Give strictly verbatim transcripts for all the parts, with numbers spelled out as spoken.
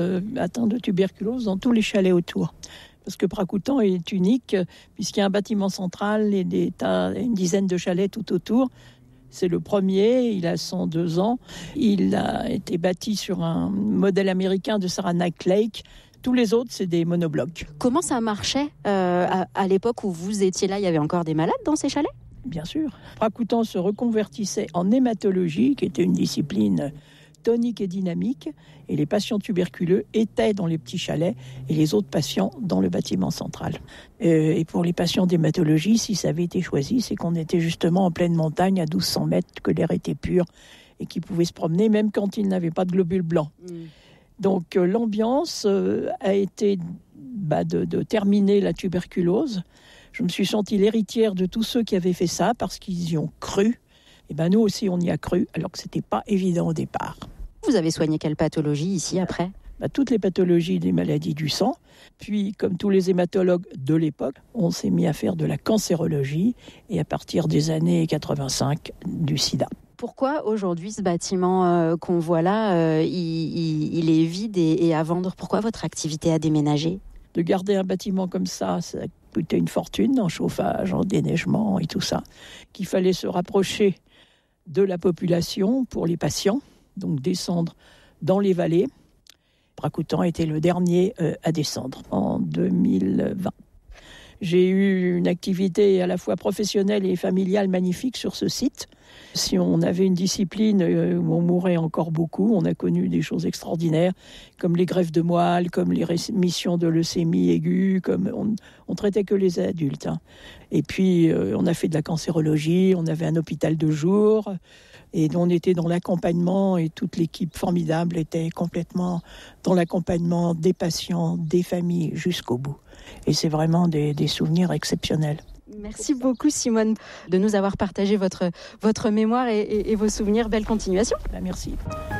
euh, atteints de tuberculose dans tous les chalets autour. Parce que Pracoutan est unique, puisqu'il y a un bâtiment central et des tas, une dizaine de chalets tout autour. C'est le premier, il a cent deux ans. Il a été bâti sur un modèle américain de Saranac Lake. Tous les autres, c'est des monoblocs. Comment ça marchait euh, à, à l'époque où vous étiez là? Il y avait encore des malades dans ces chalets? Bien sûr. Pracoutan se reconvertissait en hématologie, qui était une discipline tonique et dynamique, et les patients tuberculeux étaient dans les petits chalets et les autres patients dans le bâtiment central. Euh, et pour les patients d'hématologie, si ça avait été choisi, c'est qu'on était justement en pleine montagne à douze cents mètres, que l'air était pur et qu'ils pouvaient se promener même quand ils n'avaient pas de globules blancs. Mmh. Donc euh, l'ambiance euh, a été bah, de, de terminer la tuberculose. Je me suis sentie l'héritière de tous ceux qui avaient fait ça parce qu'ils y ont cru. Et ben nous aussi, on y a cru, alors que ce n'était pas évident au départ. Vous avez soigné quelle pathologie ici après? bah, Toutes les pathologies des maladies du sang. Puis, comme tous les hématologues de l'époque, on s'est mis à faire de la cancérologie et à partir des années quatre-vingt-cinq, du sida. Pourquoi aujourd'hui ce bâtiment euh, qu'on voit là, euh, il, il, il est vide et, et à vendre? Pourquoi votre activité a déménagé? De garder un bâtiment comme ça, ça coûtait une fortune en chauffage, en déneigement et tout ça. Qu'il fallait se rapprocher de la population pour les patients, donc descendre dans les vallées. Pracoutan était le dernier euh, à descendre en deux mille vingt. J'ai eu une activité à la fois professionnelle et familiale magnifique sur ce site. Si on avait une discipline où on mourait encore beaucoup, on a connu des choses extraordinaires, comme les greffes de moelle, comme les rémissions de leucémie aiguë, comme on, on traitait que les adultes. Hein. Et puis, euh, on a fait de la cancérologie, on avait un hôpital de jour, et on était dans l'accompagnement, et toute l'équipe formidable était complètement dans l'accompagnement des patients, des familles, jusqu'au bout. Et c'est vraiment des, des souvenirs exceptionnels. Merci beaucoup Simone de nous avoir partagé votre, votre mémoire et, et, et vos souvenirs. Belle continuation. Ben, merci.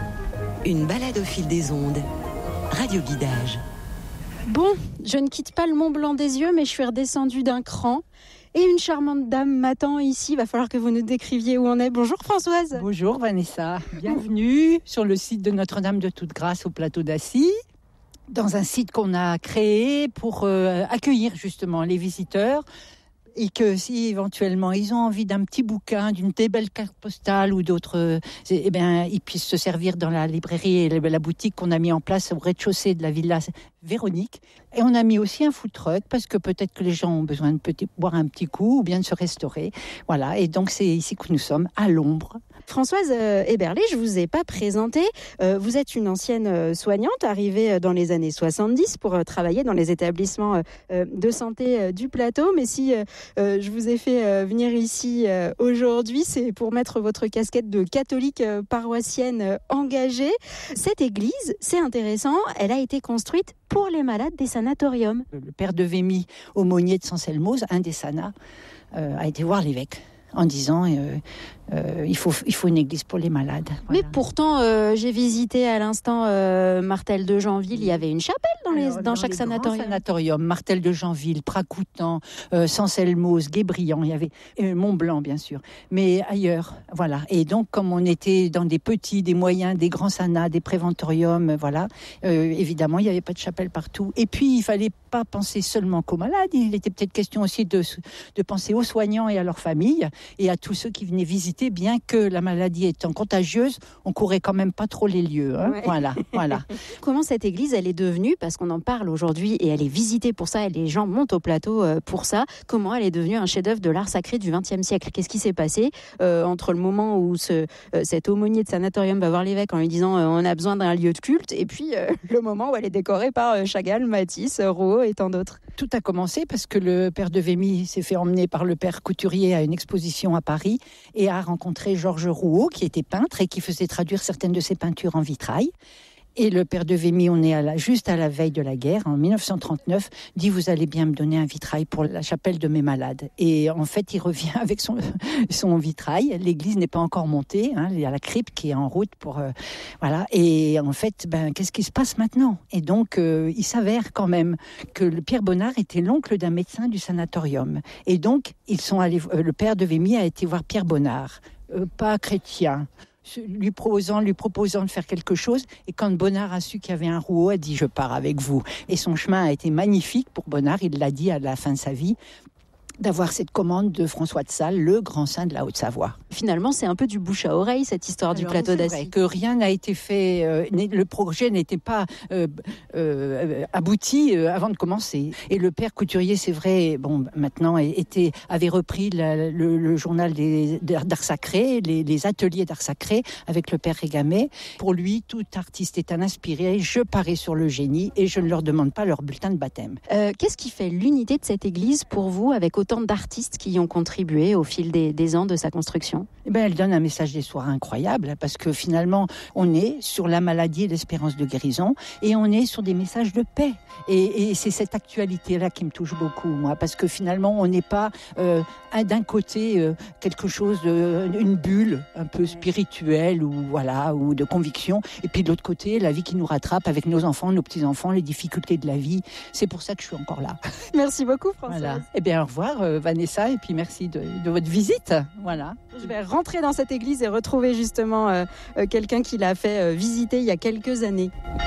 Une balade au fil des ondes. Radio Guidage. Bon, je ne quitte pas le Mont Blanc des yeux, mais je suis redescendue d'un cran. Et une charmante dame m'attend ici. Il va falloir que vous nous décriviez où on est. Bonjour Françoise. Bonjour Vanessa. Bienvenue sur le site de Notre-Dame de Toute-Grâce au plateau d'Assy. Dans un site qu'on a créé pour euh, accueillir justement les visiteurs et que si éventuellement ils ont envie d'un petit bouquin, d'une belle carte postale ou d'autres, euh, eh bien, ils puissent se servir dans la librairie et la boutique qu'on a mis en place au rez-de-chaussée de la Villa Véronique. Et on a mis aussi un food truck parce que peut-être que les gens ont besoin de petit, boire un petit coup ou bien de se restaurer. Voilà, et donc c'est ici que nous sommes, à l'ombre. Françoise euh, Héberlé, je ne vous ai pas présentée. Euh, vous êtes une ancienne euh, soignante arrivée euh, dans les années soixante-dix pour euh, travailler dans les établissements euh, de santé euh, du plateau. Mais si euh, euh, je vous ai fait euh, venir ici euh, aujourd'hui, c'est pour mettre votre casquette de catholique euh, paroissienne euh, engagée. Cette église, c'est intéressant, elle a été construite pour les malades des sanatoriums. Le père de Vémy, aumônier de Saint-Selmoz, un des sanats, euh, a été voir l'évêque en disant euh, euh, il faut il faut une église pour les malades. Voilà. Mais pourtant, euh, j'ai visité à l'instant euh, Martel de Janville. Il y avait une chapelle dans, les, Alors, dans, dans chaque les sanatorium. sanatorium. Martel de Janville, Pracoutan, euh, Saint-Selmoz, Guébriant. Il y avait euh, Mont-Blanc, bien sûr. Mais ailleurs, voilà. Et donc, comme on était dans des petits, des moyens, des grands sanats, des préventoriums, voilà. Euh, évidemment, il n'y avait pas de chapelle partout. Et puis, il fallait pas penser seulement qu'aux malades. Il était peut-être question aussi de de penser aux soignants et à leurs familles et à tous ceux qui venaient visiter, bien que la maladie étant contagieuse, on courait quand même pas trop les lieux. Hein. Ouais. Voilà, voilà. Comment cette église, elle est devenue, parce qu'on en parle aujourd'hui et elle est visitée pour ça, et les gens montent au plateau pour ça, comment elle est devenue un chef-d'œuvre de l'art sacré du vingtième siècle? Qu'est-ce qui s'est passé euh, entre le moment où ce, euh, cet aumônier de sanatorium va voir l'évêque en lui disant euh, on a besoin d'un lieu de culte, et puis euh, le moment où elle est décorée par euh, Chagall, Matisse, Rouault et tant d'autres? Tout a commencé parce que le père de Vémy s'est fait emmener par le père Couturier à une exposition à Paris et a rencontré Georges Rouault, qui était peintre et qui faisait traduire certaines de ses peintures en vitrail. Et le père de Vémy, on est à la, juste à la veille de la guerre, en dix-neuf cent trente-neuf, dit « Vous allez bien me donner un vitrail pour la chapelle de mes malades ». Et en fait, il revient avec son, son vitrail. L'église n'est pas encore montée, hein, il y a la crypte qui est en route pour... Euh, voilà. Et en fait, ben, qu'est-ce qui se passe maintenant? Et donc, euh, il s'avère quand même que le Pierre Bonnard était l'oncle d'un médecin du sanatorium. Et donc, ils sont allés, euh, le père de Vémy a été voir Pierre Bonnard, euh, pas chrétien, lui proposant, lui proposant de faire quelque chose. Et quand Bonnard a su qu'il y avait un Rouault, elle a dit « je pars avec vous ». Et son chemin a été magnifique pour Bonnard, il l'a dit à la fin de sa vie, d'avoir cette commande de François de Sales, le grand saint de la Haute-Savoie. Finalement, c'est un peu du bouche à oreille, cette histoire du Alors, plateau c'est d'Assy. vrai que rien n'a été fait, euh, le projet n'était pas euh, euh, abouti euh, avant de commencer. Et le père Couturier, c'est vrai, bon, maintenant était, avait repris la, le, le journal des, d'art sacré, les, les ateliers d'art sacré avec le père Régamay. Pour lui, tout artiste est un inspiré. Je parie sur le génie et je ne leur demande pas leur bulletin de baptême. Euh, qu'est-ce qui fait l'unité de cette église pour vous, avec autant d'artistes qui y ont contribué au fil des, des ans de sa construction? Eh ben, elle donne un message d'espoir incroyable, parce que finalement, on est sur la maladie et l'espérance de guérison, et on est sur des messages de paix. Et, et c'est cette actualité-là qui me touche beaucoup, moi, parce que finalement, on n'est pas euh, d'un côté euh, quelque chose, de, une bulle un peu spirituelle ou voilà, ou de conviction, et puis de l'autre côté, la vie qui nous rattrape avec nos enfants, nos petits-enfants, les difficultés de la vie. C'est pour ça que je suis encore là. Merci beaucoup, Françoise. Voilà. Eh bien, au revoir, euh, Vanessa, et puis merci de, de votre visite. Voilà. Je vais rentrer dans cette église et retrouver justement euh, euh, quelqu'un qui l'a fait euh, visiter il y a quelques années.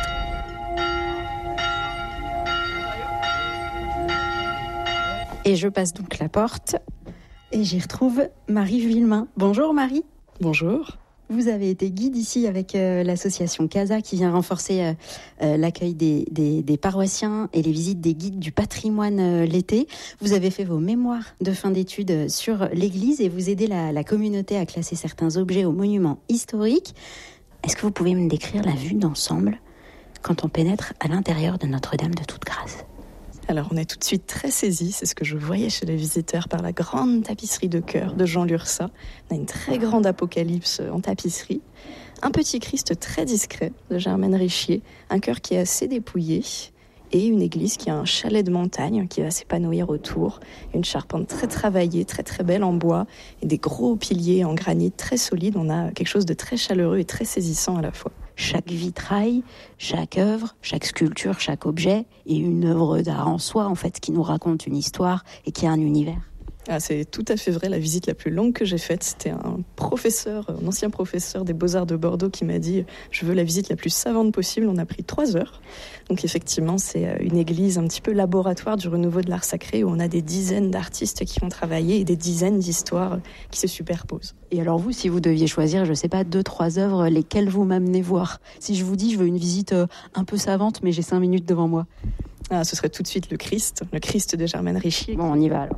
Et je passe donc la porte et j'y retrouve Marie Villemain. Bonjour Marie. Bonjour. Vous avez été guide ici avec euh, l'association CASA qui vient renforcer euh, euh, l'accueil des, des, des paroissiens et les visites des guides du patrimoine euh, l'été. Vous avez fait vos mémoires de fin d'études sur l'église et vous aidez la, la communauté à classer certains objets aux monuments historiques. Est-ce que vous pouvez me décrire la vue d'ensemble quand on pénètre à l'intérieur de Notre-Dame de Toute-Grâce ? Alors on est tout de suite très saisis, c'est ce que je voyais chez les visiteurs, par la grande tapisserie de cœur de Jean Lursa. On a une très grande apocalypse en tapisserie, un petit Christ très discret de Germaine Richier, un chœur qui est assez dépouillé et une église qui a un chalet de montagne qui va s'épanouir autour, une charpente très travaillée, très très belle en bois et des gros piliers en granit très solides. On a quelque chose de très chaleureux et très saisissant à la fois. Chaque vitrail, chaque œuvre, chaque sculpture, chaque objet est une œuvre d'art en soi, en fait, qui nous raconte une histoire et qui a un univers. Ah, c'est tout à fait vrai. La visite la plus longue que j'ai faite, c'était un professeur, un ancien professeur des Beaux-Arts de Bordeaux qui m'a dit « Je veux la visite la plus savante possible ». On a pris trois heures. Donc effectivement, c'est une église un petit peu laboratoire du renouveau de l'art sacré où on a des dizaines d'artistes qui ont travaillé et des dizaines d'histoires qui se superposent. Et alors vous, si vous deviez choisir, je ne sais pas, deux, trois œuvres, lesquelles vous m'amenez voir ? Si je vous dis, je veux une visite un peu savante, mais j'ai cinq minutes devant moi. Ah, ce serait tout de suite le Christ, le Christ de Germaine Richier. Bon, on y va alors.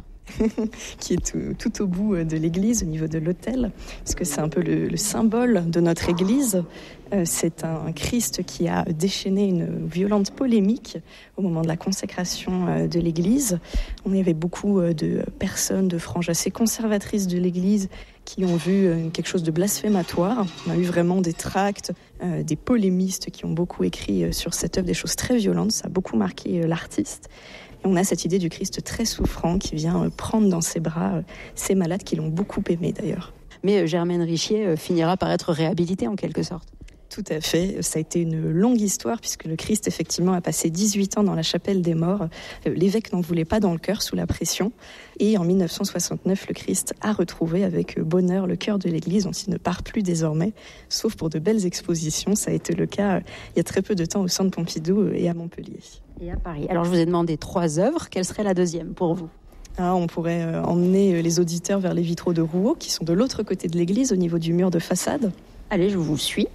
qui est tout, tout au bout de l'église, au niveau de l'autel, parce que c'est un peu le, le symbole de notre église. Euh, c'est un Christ qui a déchaîné une violente polémique au moment de la consécration euh, de l'église. On y avait beaucoup euh, de personnes, de franges assez conservatrices de l'église qui ont vu euh, quelque chose de blasphématoire. On a eu vraiment des tracts, euh, des polémistes qui ont beaucoup écrit euh, sur cette œuvre, des choses très violentes. Ça a beaucoup marqué euh, l'artiste. Et on a cette idée du Christ très souffrant qui vient prendre dans ses bras ces malades qui l'ont beaucoup aimé d'ailleurs. Mais Germaine Richier finira par être réhabilitée en quelque sorte. Tout à fait. Ça a été une longue histoire puisque le Christ, effectivement, a passé dix-huit ans dans la chapelle des morts. L'évêque n'en voulait pas dans le chœur sous la pression. Et en dix-neuf cent soixante-neuf, le Christ a retrouvé avec bonheur le chœur de l'église dont il ne part plus désormais, sauf pour de belles expositions. Ça a été le cas il y a très peu de temps au Centre Pompidou et à Montpellier. Et à Paris. Alors je vous ai demandé trois œuvres. Quelle serait la deuxième pour vous ? Ah, on pourrait euh, emmener les auditeurs vers les vitraux de Rouault qui sont de l'autre côté de l'église au niveau du mur de façade. Allez, je vous suis.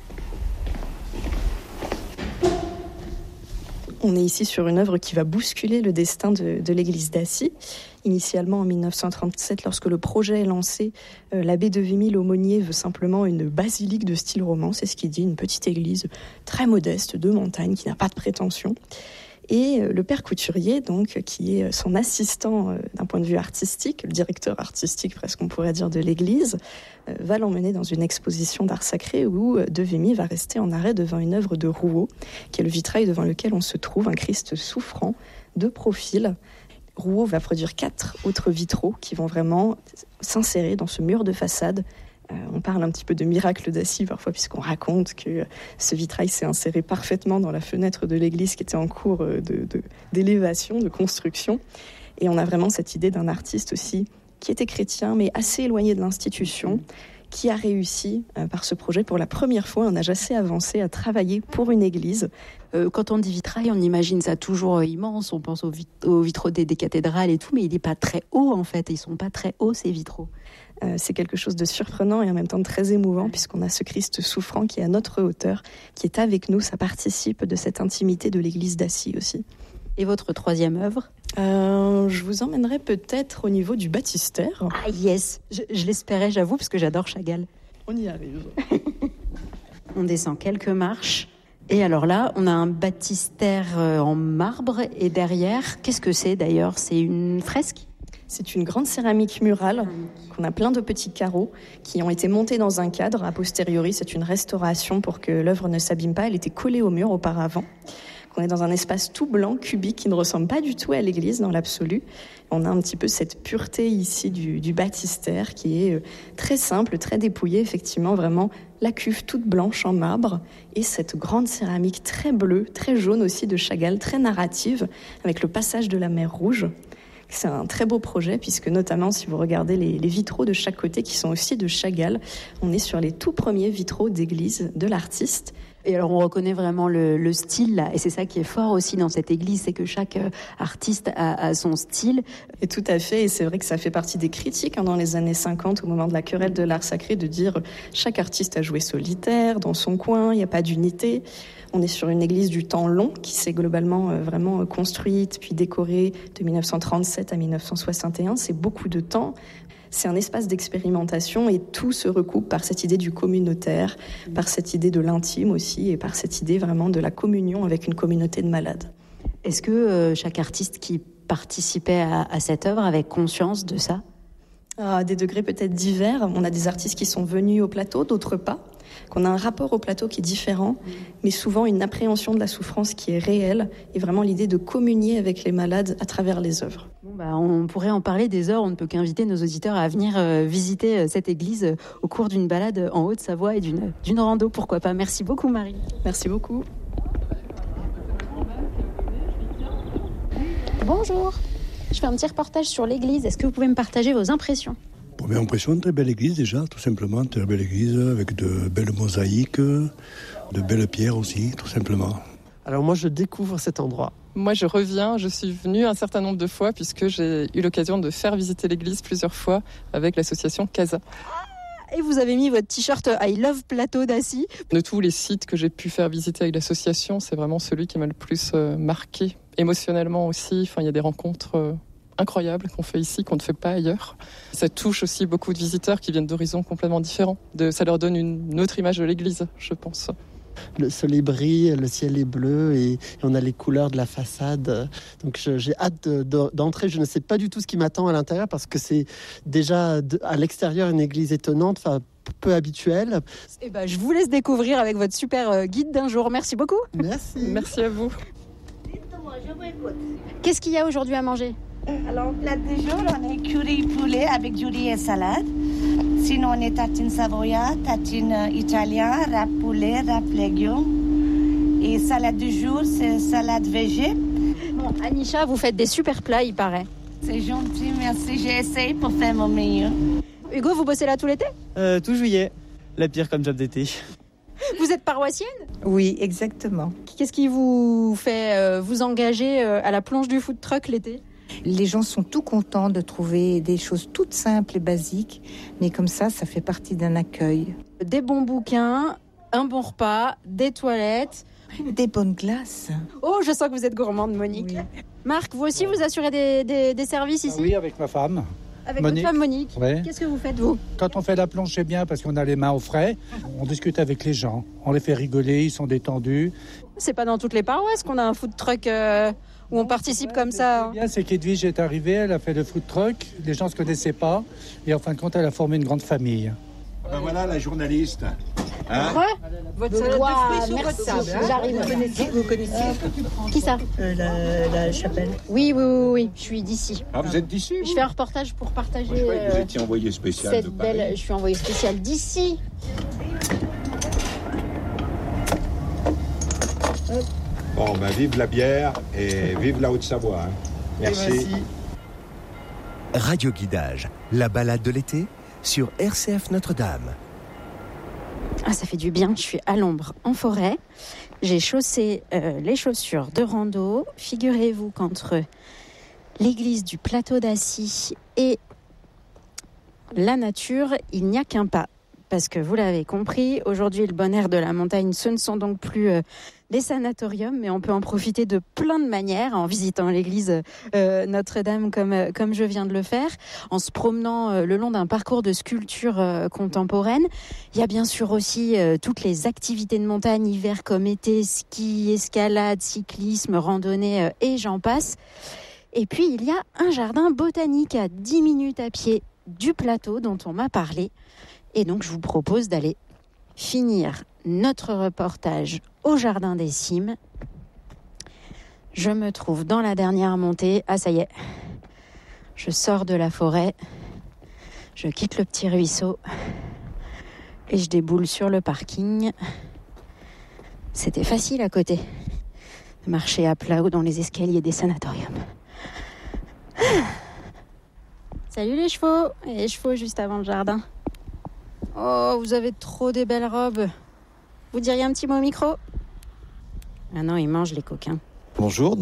On est ici sur une œuvre qui va bousculer le destin de, de l'église d'Assy. Initialement, en dix-neuf cent trente-sept, lorsque le projet est lancé, euh, l'abbé de Vimy, l'aumônier, veut simplement une basilique de style roman. C'est ce qu'il dit, une petite église très modeste de montagne qui n'a pas de prétention. Et euh, le père Couturier, donc, qui est son assistant euh, d'un point de vue artistique, le directeur artistique presque on pourrait dire de l'église, euh, va l'emmener dans une exposition d'art sacré où euh, de Vimy va rester en arrêt devant une œuvre de Rouault, qui est le vitrail devant lequel on se trouve, un Christ souffrant de profil. Rouault va produire quatre autres vitraux qui vont vraiment s'insérer dans ce mur de façade. Euh, on parle un petit peu de miracle d'Assy parfois, puisqu'on raconte que ce vitrail s'est inséré parfaitement dans la fenêtre de l'église qui était en cours de, de, d'élévation, de construction. Et on a vraiment cette idée d'un artiste aussi qui était chrétien, mais assez éloigné de l'institution, qui a réussi euh, par ce projet pour la première fois, un âge assez avancé, à travailler pour une église. Euh, quand on dit vitrail, on imagine ça toujours euh, immense, on pense aux, vit- aux vitraux des, des cathédrales et tout, mais il n'est pas très haut en fait, ils sont pas très hauts ces vitraux. Euh, c'est quelque chose de surprenant et en même temps très émouvant, puisqu'on a ce Christ souffrant qui est à notre hauteur, qui est avec nous. Ça participe de cette intimité de l'église d'Assy aussi. Et votre troisième œuvre? euh, Je vous emmènerai peut-être au niveau du baptistère. Ah yes, je, je l'espérais, j'avoue, parce que j'adore Chagall. On y arrive. On descend quelques marches. Et alors là, on a un baptistère en marbre. Et derrière, qu'est-ce que c'est d'ailleurs? C'est une fresque? C'est une grande céramique murale, qu'on a plein de petits carreaux qui ont été montés dans un cadre. A posteriori, c'est une restauration pour que l'œuvre ne s'abîme pas. Elle était collée au mur auparavant. On est dans un espace tout blanc, cubique, qui ne ressemble pas du tout à l'église dans l'absolu. On a un petit peu cette pureté ici du, du baptistère qui est très simple, très dépouillé. Effectivement, vraiment la cuve toute blanche en marbre et cette grande céramique très bleue, très jaune aussi de Chagall, très narrative, avec le passage de la mer Rouge. C'est un très beau projet puisque notamment si vous regardez les, les vitraux de chaque côté qui sont aussi de Chagall, on est sur les tout premiers vitraux d'église de l'artiste. Et alors on reconnaît vraiment le, le style là, et c'est ça qui est fort aussi dans cette église, c'est que chaque euh, artiste a, a son style. Et tout à fait, et c'est vrai que ça fait partie des critiques hein, dans les années cinquante, au moment de la querelle de l'art sacré, de dire chaque artiste a joué solitaire, dans son coin, il n'y a pas d'unité. On est sur une église du temps long qui s'est globalement euh, vraiment construite puis décorée de dix-neuf cent trente-sept à dix-neuf cent soixante et un. C'est beaucoup de temps. C'est un espace d'expérimentation et tout se recoupe par cette idée du communautaire, par cette idée de l'intime aussi et par cette idée vraiment de la communion avec une communauté de malades. Est-ce que euh, chaque artiste qui participait à, à cette œuvre avait conscience de ça? À des degrés peut-être divers. On a des artistes qui sont venus au plateau, d'autres pas. Qu'on a un rapport au plateau qui est différent, mais souvent une appréhension de la souffrance qui est réelle et vraiment l'idée de communier avec les malades à travers les œuvres. Bon bah, on pourrait en parler des heures, on ne peut qu'inviter nos auditeurs à venir euh, visiter euh, cette église euh, au cours d'une balade en Haute-Savoie et d'une, d'une rando, pourquoi pas. Merci beaucoup Marie. Merci beaucoup. Bonjour, je fais un petit reportage sur l'église, est-ce que vous pouvez me partager vos impressions? Première impression, très belle église déjà, tout simplement, très belle église avec de belles mosaïques, de belles pierres aussi, tout simplement. Alors moi je découvre cet endroit. Moi je reviens, je suis venue un certain nombre de fois puisque j'ai eu l'occasion de faire visiter l'église plusieurs fois avec l'association Casa. Et vous avez mis votre t-shirt I Love Plateau d'Assy. De tous les sites que j'ai pu faire visiter avec l'association, c'est vraiment celui qui m'a le plus marqué, émotionnellement aussi. Enfin, il y a des rencontres incroyables qu'on fait ici, qu'on ne fait pas ailleurs. Ça touche aussi beaucoup de visiteurs qui viennent d'horizons complètement différents. De, ça leur donne une autre image de l'église, je pense. Le soleil brille, le ciel est bleu et, et on a les couleurs de la façade. Donc je, j'ai hâte de, de, d'entrer. Je ne sais pas du tout ce qui m'attend à l'intérieur parce que c'est déjà de, à l'extérieur une église étonnante, enfin peu habituelle. Et ben, je vous laisse découvrir avec votre super guide d'un jour. Merci beaucoup. Merci. Merci à vous. Dites-moi, je vous écoute. Qu'est-ce qu'il y a aujourd'hui à manger? Alors, plat du jour, on est curry poulet avec du riz et salade. Sinon, on est tartine savoyard, tartine italien, wrap poulet, wrap légumes. Et salade du jour, c'est salade végé. Bon, Anisha, vous faites des super plats, il paraît. C'est gentil, merci. J'ai essayé pour faire mon meilleur. Hugo, vous bossez là tout l'été? euh, Tout juillet. La pire comme job d'été. Vous êtes paroissienne? Oui, exactement. Qu'est-ce qui vous fait euh, vous engager euh, à la planche du food truck l'été? Les gens sont tout contents de trouver des choses toutes simples et basiques, mais comme ça, ça fait partie d'un accueil. Des bons bouquins, un bon repas, des toilettes. Des bonnes glaces. Oh, je sens que vous êtes gourmande, Monique. Oui. Marc, vous aussi, vous assurez des, des, des services ici? Oui, avec ma femme. Avec Monique. votre femme Monique. Ouais. Qu'est-ce que vous faites, vous? Quand on fait la planche, c'est bien parce qu'on a les mains au frais. On discute avec les gens. On les fait rigoler, ils sont détendus. C'est pas dans toutes les paroisses qu'on a un food truck euh, où on participe ouais, comme ça. Ce qui est bien, c'est qu'Edwige est arrivée, elle a fait le food truck. Les gens ne se connaissaient pas. Et en fin de compte, elle a formé une grande famille. Ben voilà la journaliste. Hein? Ouais. Votre salade wow, de fruits sur merci. votre table. Hein? J'arrive. Vous connaissez, vous connaissez euh, Qui ça? euh, la, la chapelle. Oui, oui, oui, oui. Je suis d'ici. Ah, vous êtes d'ici? Je fais un reportage pour partager. Moi, je croyais que vous étiez envoyé spécial cette de Paris. belle. Je suis envoyé spécial d'ici. Bon, ben vive la bière et vive la Haute-Savoie. Hein. Merci. Radio Guidage, la balade de l'été sur R C F Notre-Dame. Ah, ça fait du bien, je suis à l'ombre, en forêt. J'ai chaussé euh, les chaussures de rando. Figurez-vous qu'entre l'église du plateau d'Assy et la nature, il n'y a qu'un pas. Parce que vous l'avez compris, aujourd'hui, le bon air de la montagne, ce ne sont donc plus euh, les sanatoriums, mais on peut en profiter de plein de manières, en visitant l'église euh, Notre-Dame comme, euh, comme je viens de le faire, en se promenant euh, le long d'un parcours de sculpture euh, contemporaine. Il y a bien sûr aussi euh, toutes les activités de montagne, hiver comme été, ski, escalade, cyclisme, randonnée euh, et j'en passe. Et puis, il y a un jardin botanique à dix minutes à pied du plateau dont on m'a parlé. Et donc, je vous propose d'aller finir notre reportage au Jardin des Cimes. Je me trouve dans la dernière montée. Ah, ça y est. Je sors de la forêt. Je quitte le petit ruisseau. Et je déboule sur le parking. C'était facile à côté. De marcher à plat ou dans les escaliers des sanatoriums. Salut les chevaux. Et les chevaux juste avant le jardin. Oh, vous avez trop des belles robes. Vous diriez un petit mot au micro ? Ah non, ils mangent les coquins. Bonjour,